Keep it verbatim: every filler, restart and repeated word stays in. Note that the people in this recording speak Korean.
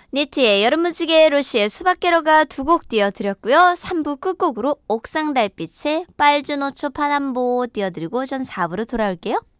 니트의 여름무지개, 로시의 수박게로가 두 곡 띄워드렸고요. 삼 부 끝곡으로 옥상달빛의 빨주노초 파남보 띄워드리고 전 사 부로 돌아올게요.